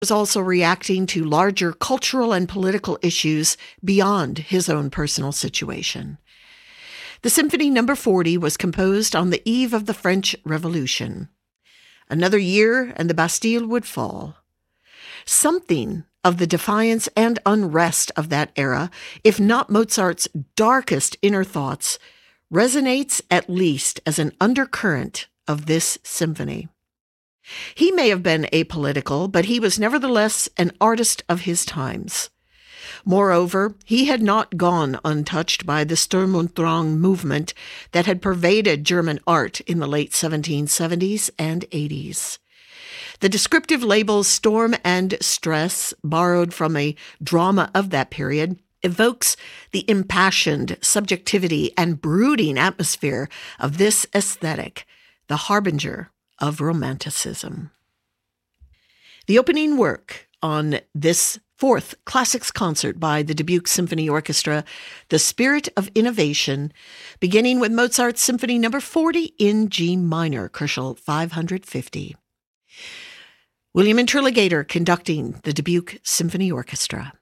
was also reacting to larger cultural and political issues beyond his own personal situation. The Symphony No. 40 was composed on the eve of the French Revolution. Another year and the Bastille would fall. Something of the defiance and unrest of that era, if not Mozart's darkest inner thoughts, resonates at least as an undercurrent of this symphony. He may have been apolitical, but he was nevertheless an artist of his times. Moreover, he had not gone untouched by the Sturm und Drang movement that had pervaded German art in the late 1770s and 80s. The descriptive labels storm and stress, borrowed from a drama of that period, evokes the impassioned subjectivity and brooding atmosphere of this aesthetic, the harbinger of Romanticism. The opening work on this fourth classics concert by the Dubuque Symphony Orchestra, The Spirit of Innovation, beginning with Mozart's Symphony No. 40 in G minor, Koelschel 550. William Interligator conducting the Dubuque Symphony Orchestra.